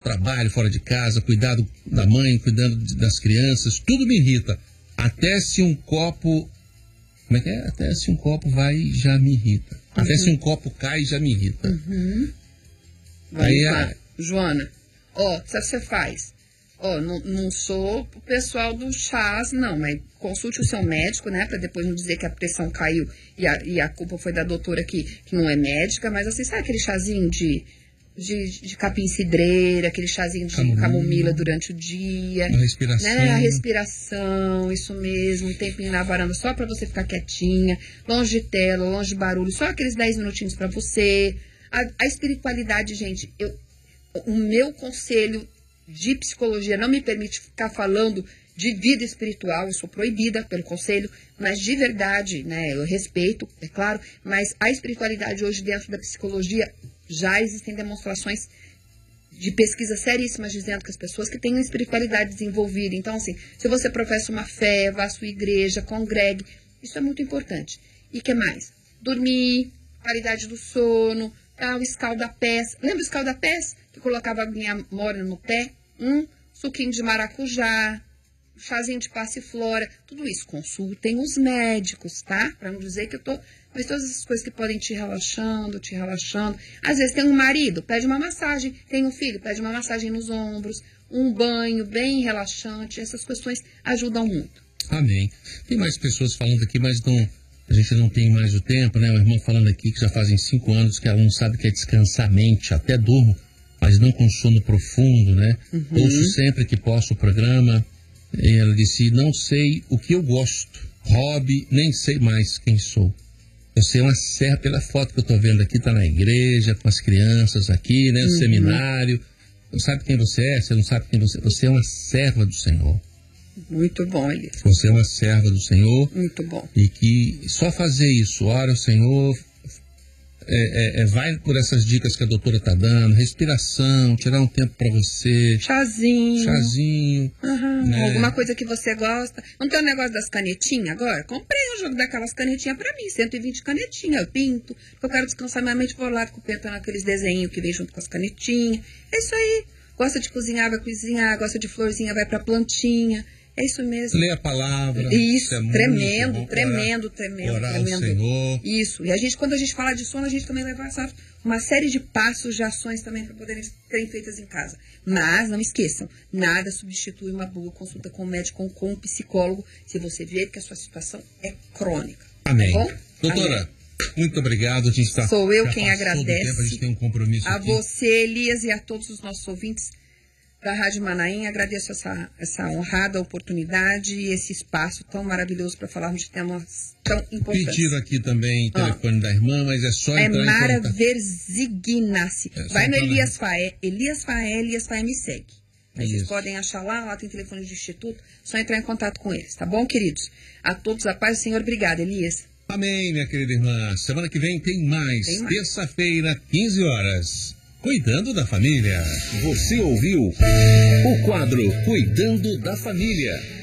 trabalho, fora de casa, cuidado da mãe, cuidando das crianças, tudo me irrita. Até se um copo... Como é que é? Até se um copo vai, já me irrita. Até se um copo cai, já me irrita. Vamos lá. Joana, sabe o que você faz? Não sou o pessoal do chás, não, mas consulte o seu médico, né, para depois não dizer que a pressão caiu e a culpa foi da doutora que não é médica, mas assim, sabe aquele chazinho de capim-cidreira, aquele chazinho de camomila durante o dia. A respiração. Né? A respiração, isso mesmo, um tempinho na varanda só para você ficar quietinha, longe de tela, longe de barulho, só aqueles 10 minutinhos para você. A espiritualidade, gente, o meu conselho de psicologia não me permite ficar falando de vida espiritual, eu sou proibida pelo conselho, mas de verdade, né, eu respeito, é claro, mas a espiritualidade hoje dentro da psicologia já existem demonstrações de pesquisas seríssimas dizendo que as pessoas que têm uma espiritualidade desenvolvida, então assim, se você professa uma fé, vá à sua igreja, congregue, isso é muito importante. E que mais? Dormir, qualidade do sono, o escalda-pés, lembra o escalda-pés? Que colocava aguinha morna no pé, suquinho de maracujá, chazinho de passiflora, tudo isso. Consultem os médicos, tá? Para não dizer que eu tô... Mas todas essas coisas que podem te relaxando. Às vezes tem um marido, pede uma massagem. Tem um filho, pede uma massagem nos ombros. Um banho bem relaxante. Essas questões ajudam muito. Amém. Tem mais pessoas falando aqui, mas não, a gente não tem mais o tempo, né? Uma irmã falando aqui que já fazem 5 anos que ela não sabe o que é descansar a mente. Até durmo, mas não com sono profundo, né? Ouço sempre que posso o programa. E ela disse, não sei o que eu gosto. Hobby, nem sei mais quem sou. Você é uma serva, pela foto que eu estou vendo aqui, está na igreja, com as crianças aqui, né? No seminário. Não sabe quem você é? Você não sabe quem você é? Você é uma serva do Senhor. Muito bom, Elias. Você é uma serva do Senhor. Muito bom. E que só fazer isso, ora ao Senhor, vai por essas dicas que a doutora está dando, respiração, tirar um tempo para você. Chazinho. Né? Alguma coisa que você gosta. Não tem o negócio das canetinhas agora? Comprei um jogo daquelas canetinhas para mim, 120 canetinhas, eu pinto. Eu quero descansar minha mente, vou lá, fico pintando aqueles desenhos que vem junto com as canetinhas. É isso aí. Gosta de cozinhar, vai cozinhar. Gosta de florzinha, vai pra plantinha. É isso mesmo. Lê a palavra. Isso, é tremendo. Orar ao Senhor. Isso. E quando a gente fala de sono, a gente também vai passar uma série de passos, de ações também para poderem serem feitas em casa. Mas não esqueçam, nada substitui uma boa consulta com o médico ou com o psicólogo se você ver que a sua situação é crônica. Amém. Tá bom? Doutora, Amém. Muito obrigado. A gente Sou eu quem agradece. Tempo, a gente tem um compromisso a aqui. Você, Elias, e a todos os nossos ouvintes da Rádio Manaim, agradeço essa honrada oportunidade e esse espaço tão maravilhoso para falarmos de temas tão importantes. Pediram aqui também o telefone da irmã, mas é só entrar Mara em contato. Verzignassi. Vai no Elias Faé, Elias Faé me segue. Vocês podem achar lá tem telefone de instituto, só entrar em contato com eles, tá bom, queridos? A todos a paz do Senhor, obrigada, Elias. Amém, minha querida irmã. Semana que vem tem mais. Terça-feira, 15 horas. Cuidando da Família. Você ouviu o quadro Cuidando da Família.